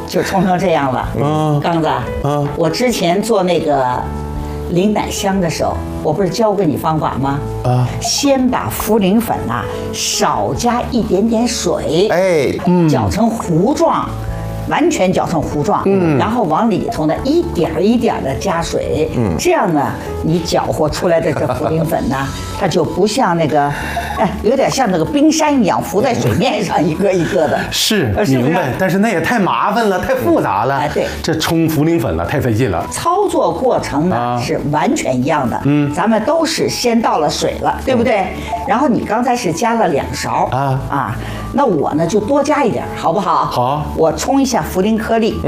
就冲成这样了。刚子，我之前做那个灵奶香的时候，我不是教过你方法吗？先把茯苓粉呐少加一点点水，搅成糊状。完全搅成糊状，然后往里头呢一点一点的加水，这样呢，你搅和出来的这茯苓粉呢，它就不像那个，有点像那个冰山一样浮在水面上，一个一个的。 是，明白。但是那也太麻烦了，太复杂了。 对， 这冲茯苓粉了，太费劲了。 操作过程呢是完全一样的。咱们都是先倒了水了，对不对？然后你刚才是加了2勺那我呢就多加一点，好不好？ 好， 我冲一下茯苓颗粒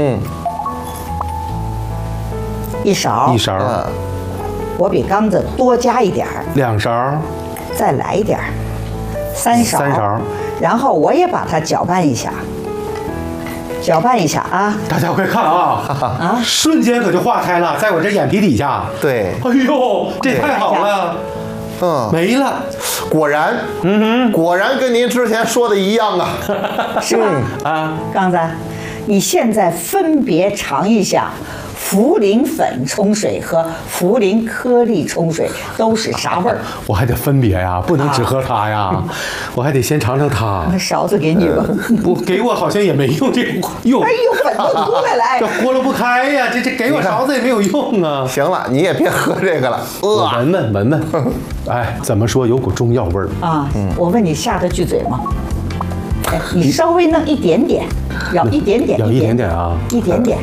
，1勺，我比刚子多加一点 ，2勺， 再来一点，3勺，然后我也把它搅拌一下，啊！ 大家快看啊！瞬间可就化开了，在我这眼皮底下。 对， 哎呦，这太好了。没了， 果然，果然跟您之前说的一样啊， 是吧？刚子，你现在分别尝一下，茯苓粉冲水和茯苓颗粒冲水都是啥味儿？ 我还得分别呀，不能只喝它呀，我还得先尝尝它。 那勺子给你吧， 不给我好像也没用，这用。 哎呦，粉都出来， 这豁了不开呀，这给我勺子也没有用啊。 行了，你也别喝这个了， 我闻闻。哎，怎么说有股中药味儿啊？我问你下得去嘴吗？你稍微弄一点点，舀一点点， 舀一点点啊， 一点点。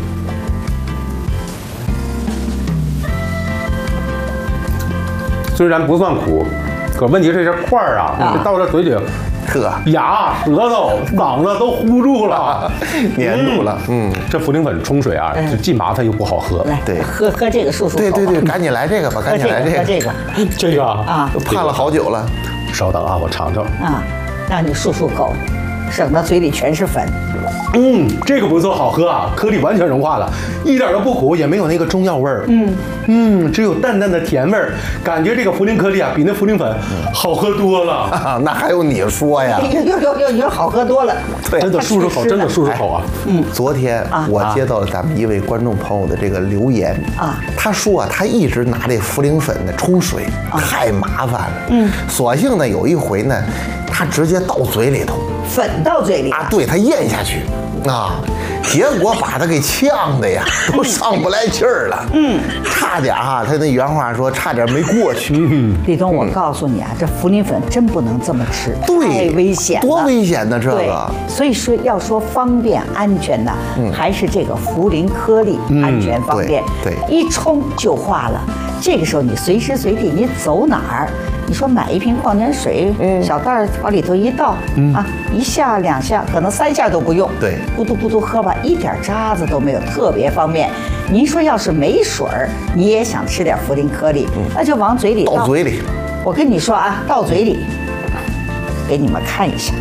虽然不算苦，可问题是这块儿这到了嘴里，牙、舌头、嗓子都糊住了， 粘住了。 这茯苓粉冲水就既麻烦又不好喝。 来，对，喝这个漱漱口。 对，赶紧来这个吧，赶紧来这个。 这个都盼了好久了。 稍等啊，我尝尝。 让你漱漱口，省得嘴里全是粉。 这个不错，好喝啊，颗粒完全融化了，一点都不苦，也没有那个中药味儿。只有淡淡的甜味儿，感觉这个茯苓颗粒比那茯苓粉好喝多了。 那还用你说呀？ 你说好喝多了。 对， 真的漱漱口，真的漱漱口啊。 昨天我接到了咱们一位观众朋友的这个留言他说他一直拿这茯苓粉呢冲水，太麻烦了。索性呢有一回呢，他直接倒嘴里头。 粉到嘴里对，他咽下去结果把他给呛的呀，都上不来气儿了。差点他那原话说差点没过去。 李东，我告诉你这茯苓粉真不能这么吃，太危险了， 多危险呢这个。 所以说要说方便安全呢，还是这个茯苓颗粒安全方便。 对， 一冲就化了。这个时候你随时随地你走哪儿，你说买一瓶矿泉水，小袋儿往里头一倒，1下2下，可能3下都不用， 对， 咕嘟咕嘟喝吧，一点渣子都没有，特别方便。您说要是没水儿，你也想吃点茯苓颗粒，那就往嘴里倒嘴里。 我跟你说倒嘴里，给你们看一下，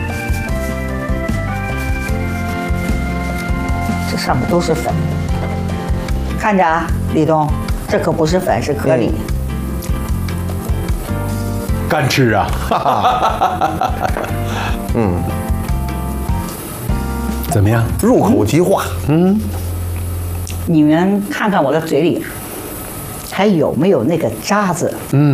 这上面都是粉，看着李东。这可不是粉，是颗粒。 干吃啊！怎么样？ 入口即化。 你们看看我的嘴里，还有没有那个渣子？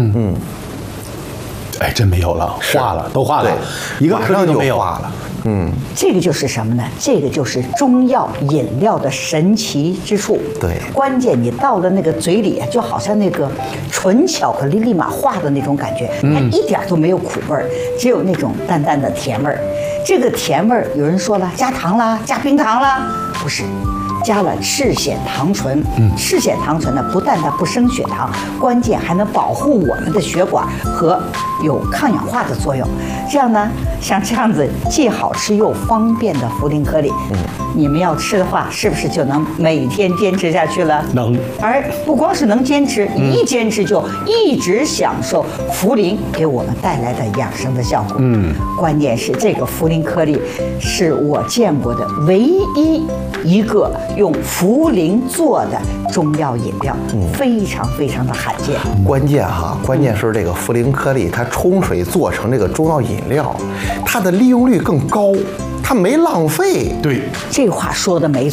哎，真没有了，化了，都化了，一个颗粒都没有化了。 这个就是什么呢？这个就是中药饮料的神奇之处。 对， 关键你到了那个嘴里，就好像那个纯巧克力立马化的那种感觉，它一点都没有苦味儿，只有那种淡淡的甜味儿。这个甜味儿，有人说了，加糖啦，加冰糖啦，不是。加了赤藓糖醇，赤藓糖醇呢，不但它不升血糖，关键还能保护我们的血管和有抗氧化的作用。这样呢，像这样子既好吃又方便的茯苓颗粒，你们要吃的话，是不是就能每天坚持下去了？ 能。 而不光是能坚持，一坚持就一直享受茯苓给我们带来的养生的效果。关键是这个茯苓颗粒是我见过的唯一一个用茯苓做的中药饮料，非常非常的罕见。 关键是这个茯苓颗粒，它冲水做成这个中药饮料，它的利用率更高，它没浪费。 对， 这话说的没错。